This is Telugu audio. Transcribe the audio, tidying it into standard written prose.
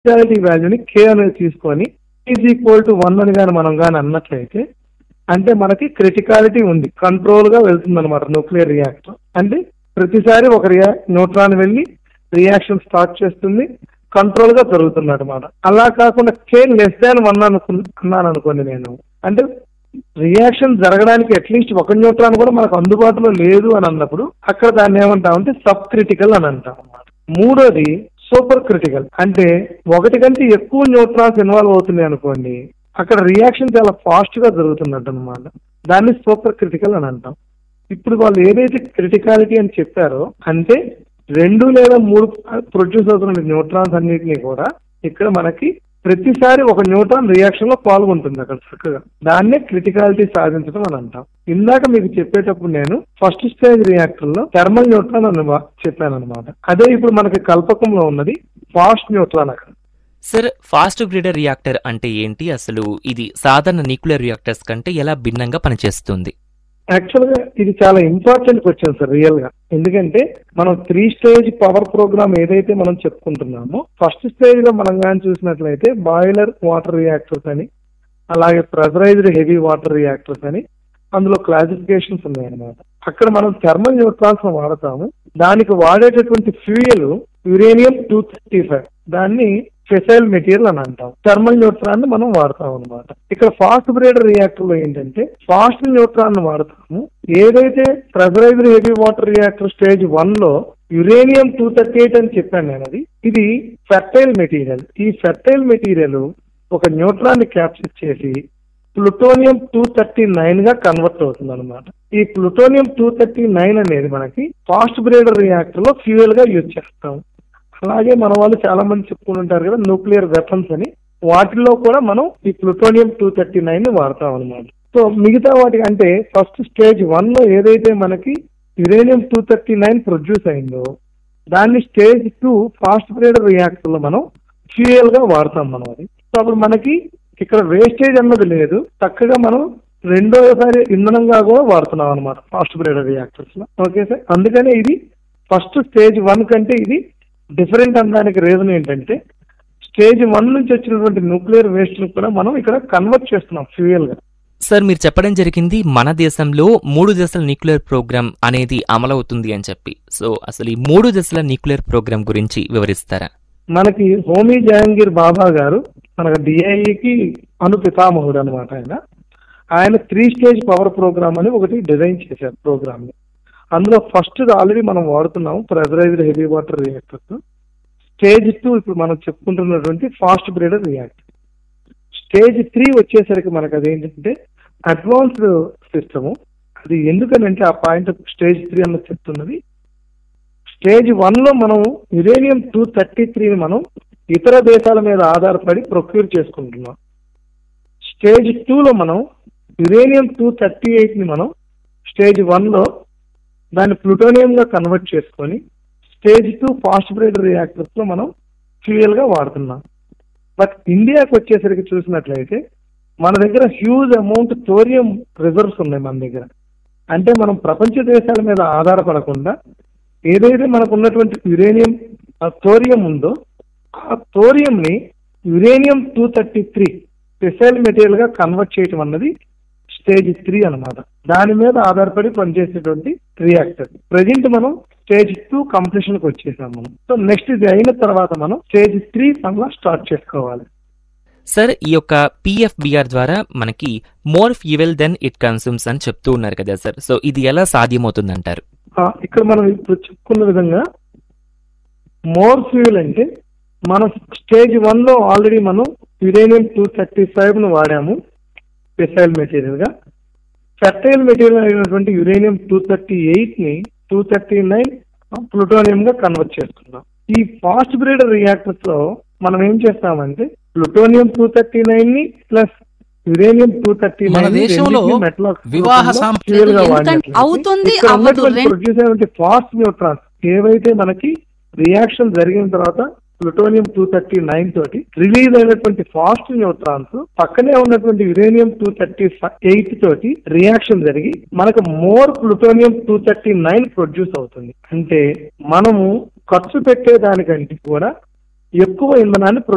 క్రిటికాలిటీ వాల్యూని K అనేది తీసుకొని =1 అని కానీ మనం కానీ అన్నట్లయితే అంటే మనకి క్రిటికాలిటీ ఉంది, కంట్రోల్ గా వెళ్తుంది అనమాట న్యూక్లియర్ రియాక్టర్. అంటే ప్రతిసారి ఒక న్యూట్రాన్ వెళ్ళి రియాక్షన్ స్టార్ట్ చేస్తుంది, కంట్రోల్ గా జరుగుతుంది అనమాట. అలా కాకుండా K<1 అన్నాను అనుకోండి నేను, అంటే రియాక్షన్ జరగడానికి అట్లీస్ట్ ఒక న్యూట్రాన్ కూడా మనకు అందుబాటులో లేదు అని అన్నప్పుడు అక్కడ దాన్ని ఏమంటామంటే సబ్ క్రిటికల్ అని అంటాం అన్నమాట. మూడోది సూపర్ క్రిటికల్, అంటే ఒకటి కంటే ఎక్కువ న్యూట్రాన్స్ ఇన్వాల్వ్ అవుతున్నాయి అనుకోండి, అక్కడ రియాక్షన్ చాలా ఫాస్ట్ గా జరుగుతున్నట్టు అనమాట. దాన్ని సూపర్ క్రిటికల్ అని అంటాం. ఇప్పుడు వాళ్ళు ఏదైతే క్రిటికాలిటీ అని చెప్పారో అంటే 2 లేదా 3 ప్రొడ్యూస్ అవుతున్న న్యూట్రాన్స్ అన్నిటినీ కూడా ఇక్కడ మనకి ప్రతిసారి ఒక న్యూట్రాన్ రియాక్షన్ లో పాల్గొంటుంది అక్కడ చక్కగా, దాన్నే క్రిటికాలిటీ సాధించడం అని అంటాం. ఇందాక మీకు చెప్పేటప్పుడు నేను ఫస్ట్ స్టేజ్ రియాక్టర్ లో థర్మల్ న్యూట్రాన్ అని చెప్పాను అనమాట. అదే ఇప్పుడు మనకి కల్పకంలో ఉన్నది ఫాస్ట్ న్యూట్రాన్. అక్కడ సార్, ఫాస్ట్ బ్రీడర్ రియాక్టర్ అంటే ఏంటి, అసలు ఇది సాధారణ న్యూక్లియర్ రియాక్టర్స్ కంటే ఎలా భిన్నంగా పనిచేస్తుంది? యాక్చువల్ గా ఇది చాలా ఇంపార్టెంట్ క్వశ్చన్ సార్ రియల్ గా. ఎందుకంటే మనం 3 స్టేజ్ పవర్ ప్రోగ్రామ్ ఏదైతే మనం చెప్పుకుంటున్నామో, ఫస్ట్ స్టేజ్ లో మనం కానీ చూసినట్లయితే బాయిలర్ వాటర్ రియాక్టర్స్ అని, అలాగే ప్రెషరైజ్డ్ హెవీ వాటర్ రియాక్టర్స్ అని అందులో క్లాసిఫికేషన్స్ ఉన్నాయన్నమాట. అక్కడ మనం థర్మల్ న్యూట్రాన్స్ వాడతాము. దానికి వాడేటటువంటి ఫ్యూయల్ యురేనియం-235, దాన్ని ఫెసైల్ మెటీరియల్ అని అంటాం. థర్మల్ న్యూట్రాన్ మనం వాడతాం అనమాట. ఇక్కడ ఫాస్ట్ బ్రీడర్ రియాక్టర్ లో ఏంటంటే ఫాస్ట్ న్యూట్రాన్ వాడతాము. ఏదైతే pressurised heavy water reactor stage 1 లో యురేనియం-238 అని చెప్పాను నేను, ఇది ఫెర్టైల్ మెటీరియల్. ఈ ఫెర్టైల్ మెటీరియల్ ఒక న్యూట్రాన్ ని క్యాప్చర్ చేసి ప్లూటోనియం-239 గా కన్వర్ట్ అవుతుంది అనమాట. ఈ ప్లూటోనియం-239 అనేది మనకి ఫాస్ట్ బ్రీడర్ రియాక్టర్ లో ఫ్యూయల్ గా యూజ్ చేస్తాం. అలాగే మన వాళ్ళు చాలా మంది చెప్పుకుంటుంటారు కదా న్యూక్లియర్ వెపన్స్ అని, వాటిల్లో కూడా మనం ఈ ప్లూటోనియం-239 ని వాడతాం అనమాట. సో మిగతా వాటికి అంటే ఫస్ట్ స్టేజ్ 1 లో ఏదైతే మనకి యురేనియం-239 ప్రొడ్యూస్ అయిందో దాన్ని స్టేజ్ 2 ఫాస్ట్ బ్రీడర్ రియాక్టర్ లో మనం ఫ్యూయల్ గా వాడతాం మనం అది. సో అప్పుడు మనకి ఇక్కడ వేస్టేజ్ అన్నది లేదు, చక్కగా మనం రెండోసారి ఇంధనంగా కూడా వాడుతున్నాం అనమాట ఫాస్ట్ బ్రీడర్ రియాక్టర్స్ లో. ఓకే సార్, అందుకనే ఇది ఫస్ట్ స్టేజ్ 1 కంటే ఇది డిఫరెంట్ అనడానికి రీజన్ ఏంటంటే స్టేజ్ 1 నుంచి వచ్చినటువంటి న్యూక్లియర్ వేస్ట్ ను కూడా మనం ఇక్కడ కన్వర్ట్ చేస్తున్నాం ఫ్యూయల్ గా. సార్, మీరు చెప్పడం జరిగింది మన దేశంలో 3 దశల న్యూక్లియర్ ప్రోగ్రామ్ అనేది అమలవుతుంది అని చెప్పి. సో అసలు ఈ 3 దశల న్యూక్లియర్ ప్రోగ్రామ్ గురించి వివరిస్తారా? మనకి హోమీ జహాంగీర్ బాబా గారు మనకు డిఐఈకి పితామహుడు అనమాట. ఆయన 3 స్టేజ్ పవర్ ప్రోగ్రామ్ అని ఒకటి డిజైన్ చేశారు ప్రోగ్రామ్ ని. అందులో ఫస్ట్ ఆల్రెడీ మనం వాడుతున్నాము pressurised heavy water reactors. Stage 2 ఇప్పుడు మనం చెప్పుకుంటున్నటువంటి ఫాస్ట్ బ్రీడర్ రియాక్టర్. స్టేజ్ 3 వచ్చేసరికి మనకు అదేంటంటే అడ్వాన్స్డ్ సిస్టమ్. అది ఎందుకనంటే ఆ పాయింట్ స్టేజ్ 3 అన్నది చెప్తున్నది. స్టేజ్ 1 లో మనం యురేనియం-233 ని మనం ఇతర దేశాల మీద ఆధారపడి ప్రొక్యూర్ చేసుకుంటున్నాం. స్టేజ్ 2 లో మనం యురేనియం-238 ని మనం స్టేజ్ 1 లో దాన్ని ప్లూటోనియం గా కన్వర్ట్ చేసుకొని స్టేజ్ 2 ఫాస్ట్ బ్రీడర్ రియాక్టర్స్ లో మనం ఫ్యూయల్ గా వాడుతున్నాం. బట్ ఇండియాకి వచ్చేసరికి చూసినట్లయితే మన దగ్గర హ్యూజ్ అమౌంట్ థోరియం రిజర్వ్స్ ఉన్నాయి మన దగ్గర. అంటే మనం ప్రపంచ దేశాల మీద ఆధారపడకుండా ఏదైతే మనకు ఉన్నటువంటి యురేనియం థోరియం ఉందో ఆ థోరియం ని యురేనియం-233 ఫెసైల్ మెటీరియల్ గా కన్వర్ట్ చేయటం అన్నది స్టేజ్ 3 అనమాట. దాని మీద ఆధారపడి పనిచేసేటువంటి రియాక్టర్. ప్రెజెంట్ మనం స్టేజ్ 2 కంప్లీషన్ కి వచ్చేసాం మనం. సో నెక్స్ట్ ఇది అయిన తర్వాత మనం స్టేజ్ 3 పనులు స్టార్ట్ చేసుకోవాలి. సార్, ఈ యొక్క PFBR ద్వారా మనకి మోర్ ఫ్యూయల్ దెన్ ఇట్ కన్సూమ్స్ అని చెప్తూ ఉన్నారు కదా సార్. సో ఇది ఎలా సాధ్యమవుతుంది అంటారు? ఇక్కడ మనం ఇప్పుడు చెప్పుకున్న విధంగా మోర్ ఫ్యూయల్ అంటే మనం స్టేజ్ 1 లో ఆల్రెడీ మనం యురేనియం-235 ను వాడాము ఫెసైల్ మెటీరియల్ గా. ఫెర్టైల్ మెటీరియల్ అయినటువంటి యురేనియం-238 ని 239 ప్లూటోనియం గా కన్వర్ట్ చేస్తున్నాం. ఈ ఫాస్ట్ బ్రీడర్ రియాక్టర్స్ లో మనం ఏం చేస్తామంటే ప్లూటోనియం-239 ని ప్లస్ యురేనియం-239 మన దేశంలో వివాహ ప్రొడ్యూస్ అయినటువంటి ఫాస్ట్ న్యూట్రాన్స్ ఏవైతే మనకి రియాక్షన్ జరిగిన తర్వాత ప్లూటోనియం-239 తోటి రిలీజ్ అయినటువంటి ఫాస్ట్ న్యూట్రాన్స్ పక్కనే ఉన్నటువంటి యురేనియం-238 తోటి రియాక్షన్ జరిగి మనకు మోర్ ప్లూటోనియం-239 ప్రొడ్యూస్ అవుతుంది. అంటే మనము ఖర్చు పెట్టే దానికంటే కూడా ఎక్కువ ఇంధనాన్ని